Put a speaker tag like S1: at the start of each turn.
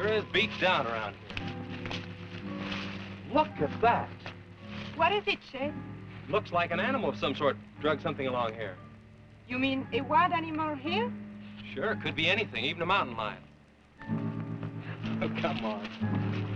S1: Sure is beat down around here. Look at that.
S2: What is it, Chet?
S1: Looks like an animal of some sort drug something along here.
S2: You mean a wild animal here?
S1: Sure, could be anything, even a mountain lion. Oh, come on.